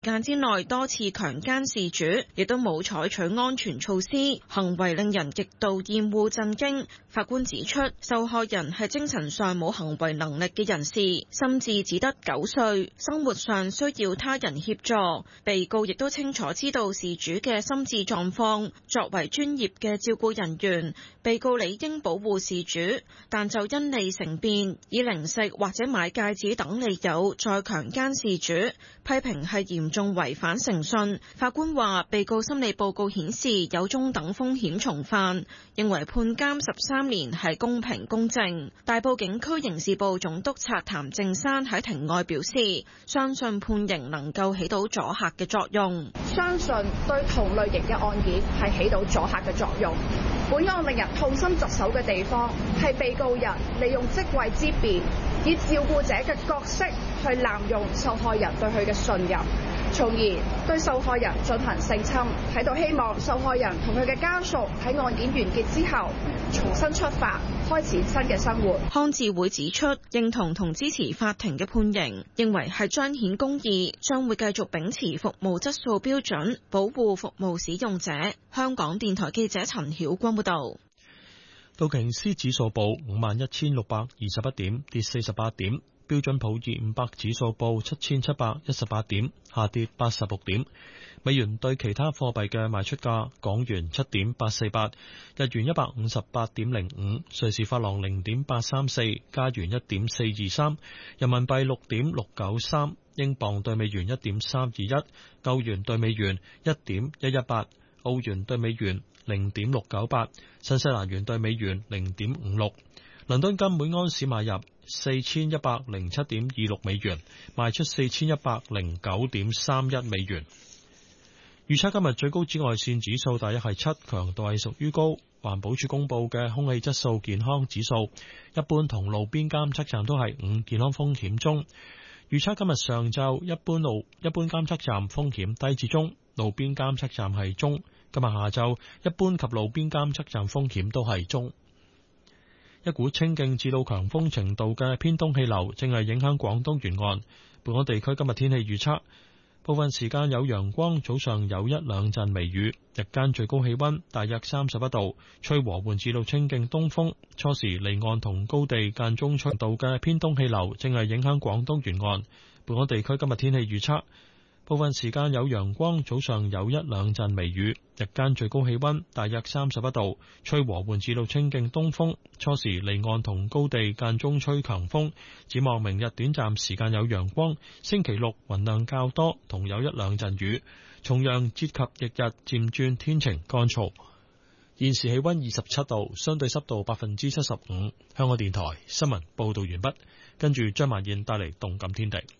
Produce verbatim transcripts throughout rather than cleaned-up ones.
間之內多次強姦事主，亦都冇採取安全措施，行為令人極度厭惡震驚。法官指出，受害人係精神上冇行為能力嘅人士，心智只得九歲，生活上需要他人協助。被告亦都清楚知道事主嘅心智狀況，作為專業嘅照顧人員，被告理應保護事主，但就因利成便，以零食或者買戒指等理由再強姦事主，批評係嚴仲違反誠信。法官話，被告心理報告顯示有中等風險重犯，認為判監十三年係公平公正。大埔警區刑事部總督察譚正山喺庭外表示，相信判刑能夠起到阻嚇嘅作用。 相信對同類型嘅案件係起到阻嚇嘅作用。本案令人痛心疾首嘅地方係被告人利用職位之便，以照顧者嘅角色去濫用受害人對佢嘅信任，從而對受害人進行性侵。喺度希望受害人同佢嘅家屬喺案件完結之後重新出發，開始新嘅生活。 康智會指出，認同同支持法庭嘅判刑，認為係彰顯公義，將會繼續秉持服務質素標準，保護服務使用者。香港電台記者陳曉君報道。 道瓊斯指數報五萬一千六百二十一點，跌四十八點。標準普爾五百指數報七千七百一十八點，下跌八十六點。美元對其他貨幣嘅賣出價：港元七點八四八，日元一百五十八點零五，瑞士法郎零點八三四，加元一點四二三，人民幣六點六九三，英鎊對美元一點三二一，歐元對美元一點一一八，澳元對美元零點六九八，新西蘭元對美元零點五六。倫敦金每安士買入四千一百零七點二六美元，賣出四千一百零九點三一美元。預測今日最高紫外線指數大約係七，強度係屬於高。環保署公布嘅空氣質素健康指數，一般同路邊監測站都係五，健康風險中。預測今日上晝一般路一般監測站風險低至中，路邊監測站係中。今日下晝一般及路邊監測站風險都係中。一股清勁至到強風程度嘅偏東氣流正係影響廣東沿岸。本港地區今日天氣預測，部分時間有陽光，早上有一兩陣微雨，日間最高氣溫大約三十一度，吹和緩至到清勁東風。初時離岸同高地間中吹度嘅偏東氣流正係影響廣東沿岸。本港地區今日天氣預測，部分時間有陽光，早上有一兩陣微雨，日間最高氣溫大約三十一度，吹和緩至到清勁東風。初時離岸同高地間中吹強風。展望明日短暫時間有陽光，星期六雲量較多，同有一兩陣雨。重陽節及翌日漸轉天晴乾燥。現時氣溫二十七度，相對濕度百分之七十五。香港電台新聞報道完畢，跟住張曼燕帶嚟動感天地。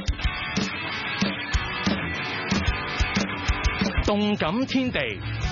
動感天地，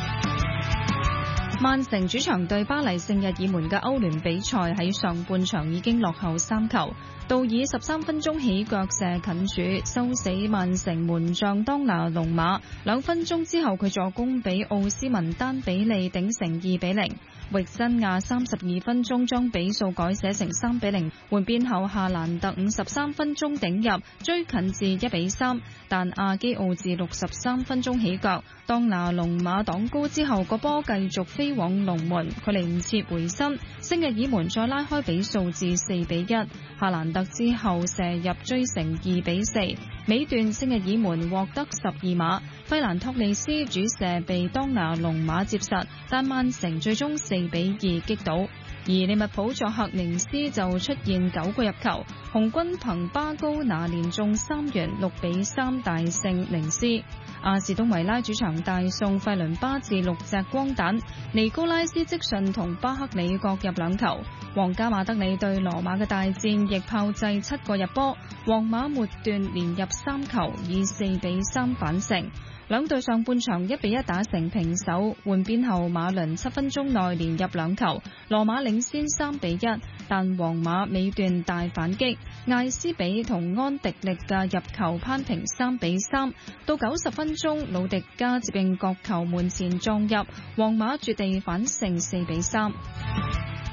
曼城主場對巴黎聖日耳門嘅歐聯比賽喺上半場已經落後三球，道爾十三分鐘起腳射近柱，收死曼城門將當拿龍馬。兩分鐘之後佢助攻俾奧斯文丹比利頂成二比零。域真亞三十二分鐘將比數改寫成三比零，換邊後夏蘭特五十三分鐘頂入追近至一比三，但阿基奧治六十三分鐘起腳，當拿龍馬擋高之後個波繼續飛往龍門，佢嚟唔切回身，聖日耳門再拉開比數至四比一，夏蘭特之後射入追成二比四，尾段聖日耳門獲得十二碼，費蘭托利斯主射被當拿龍馬接實，但曼城最終四比二擊倒，而利物浦作客寧斯就出現九個入球，紅軍憑巴高拿連中三元，六比三大勝寧斯。阿士東維拉主場大送費倫巴治六隻光蛋，尼高拉斯積遜同巴克里各入兩球。皇家馬德里對羅馬嘅大戰亦炮製七個入波，皇馬末段連入三球，以四比三反勝。兩隊上半場一比一打成平手，換邊後馬倫七分鐘內連入兩球，羅馬領先三比一，但皇馬尾段大反擊，艾斯比同安迪力嘅入球攀平三比三。到九十分鐘，魯迪加接應角球門前撞入，皇馬絕地反勝四比三。